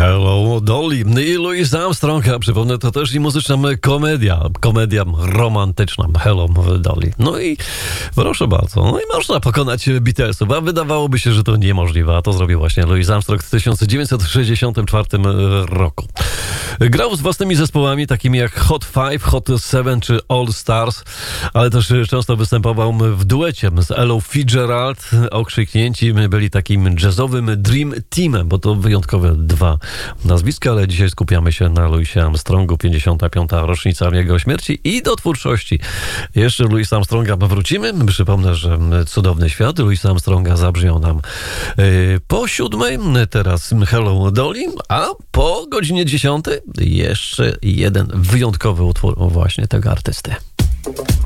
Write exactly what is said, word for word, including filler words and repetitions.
Hello Dolly i Louis Armstrong, a przypomnę, to też i muzyczna komedia, komedia romantyczna, Hello Dolly. No i proszę bardzo, no i można pokonać Beatlesów, a wydawałoby się, że to niemożliwe, a to zrobił właśnie Louis Armstrong w tysiąc dziewięćset sześćdziesiątym czwartym roku. Grał z własnymi zespołami, takimi jak Hot Five, Hot Seven czy All Stars, ale też często występował w duecie z Ellą Fitzgerald. Okrzyknięci byli takim jazzowym Dream Teamem, bo to wyjątkowe dwa nazwiska, ale dzisiaj skupiamy się na Louisie Armstrongu, pięćdziesiąta piąta rocznica jego śmierci i do twórczości. Jeszcze Louisa Armstronga powrócimy. Przypomnę, że Cudowny świat Louisa Armstronga zabrzmiał nam yy, po siódmej, teraz Hello Dolly, a po godzinie dziesiątej jeszcze jeden wyjątkowy utwór właśnie tego artysty.